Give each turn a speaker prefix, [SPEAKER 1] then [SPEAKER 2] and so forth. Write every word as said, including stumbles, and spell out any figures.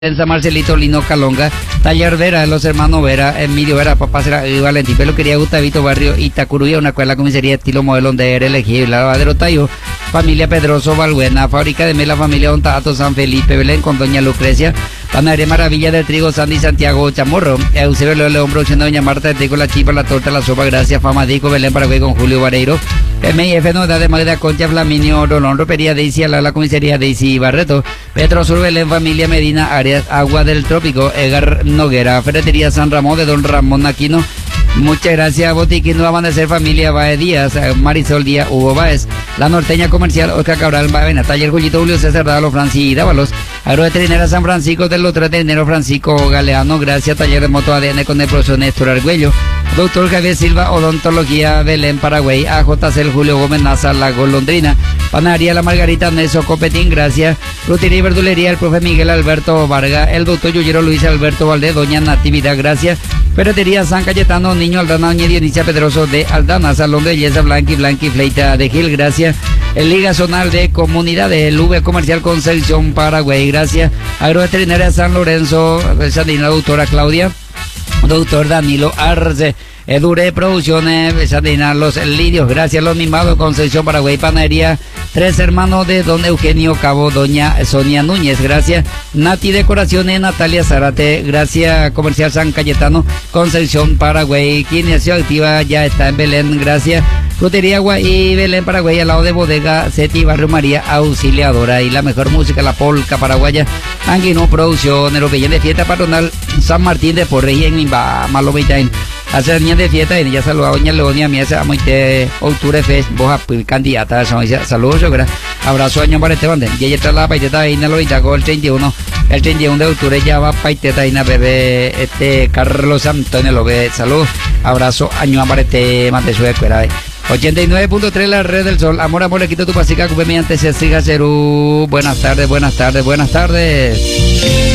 [SPEAKER 1] En San Marcelito, Lino Calonga, Taller Vera, los hermanos Vera, Emilio Vera, papá será y Valentín, pero quería Gustavito, barrio Itacuruya, una escuela comisaría estilo modelo donde era elegido, Lavadero Tayo, familia Pedroso, Valbuena, fábrica de mela, familia Don Tato, San Felipe, Belén, con doña Lucrecia, Panadería Maravilla del Trigo, Sandy Santiago, Chamorro, Eusebio León León, Producción de doña Marta, el trigo, la chipa, la torta, la sopa, gracias, Famadico, Belén, Paraguay, con Julio Vareiro, M I F, Novedad de Magda, Concha, Flaminio, Rolón, Ropería, Daisy, la, la comisaría Daisy Barreto, Petro Sur, Belén, familia Medina, Arias, Agua del Trópico, Edgar Noguera, Ferretería San Ramón de Don Ramón Aquino. Muchas gracias, Botiquín Nueva Amanecer, familia Baez Díaz, Marisol Díaz, Hugo Baez, La Norteña Comercial, Oscar Cabral, Baena, Taller Jullito, Julio César Dávalo, Francis Dávalos, Agroveterinera San Francisco, del otro veterinero Francisco Galeano, gracias, Taller de Moto A D N con el profesor Néstor Argüello, Doctor Javier Silva, Odontología, Belén, Paraguay, A J C, Julio Gómez Naza, La Golondrina, Panadería La Margarita, Neso Copetín, gracias, Frutería y Verdulería, el profe Miguel Alberto Vargas, el doctor Yuyero Luis Alberto Valdés, Doña Natividad, gracias, Ferretería San Cayetano, Niño Aldana, Doña Dionisia Pedroso de Aldana, Salón de Belleza Blanqui, Blanqui, Fleita de Gil, gracias, el Liga Zonal de Comunidades, el V Comercial Concepción, Paraguay, gracias, Agroveterinaria San Lorenzo, Sandina, doctora Claudia, doctor Danilo Arce, Edure Producciones, Sandina, Los Lidios, gracias, Los Mimados, Concepción, Paraguay, Panadería, Tres Hermanos de Don Eugenio Cabo, Doña Sonia Núñez, gracias, Nati Decoraciones, Natalia Zarate, gracias, Comercial San Cayetano, Concepción, Paraguay, Quiniación Activa ya está en Belén, gracias, Frutería Guay, Belén, Paraguay, al lado de Bodega Seti, Barrio María Auxiliadora, y la mejor música, la polca paraguaya, Anguino Producción, el Bellén de Fiesta Patronal, San Martín de Porrey, en Imba, Malo Beitain. Hacer niñas de fiesta y ya saludó a doña Leonia Mía, se llama de Octubre Fest, vos a candidata, saludos, yo creo, abrazo año para este bande, y ella está la paiteta ahí en el Oitaco el treinta y uno, el treinta y uno de octubre ya va paiteta ahí en bebé, este Carlos Antonio lo ve, saludos, abrazo año para este mate su escuela, ochenta y nueve punto tres la red del sol, amor, amor, le quito tu pasica, cumple mediante se siga Cerú, buenas tardes, buenas tardes, buenas tardes.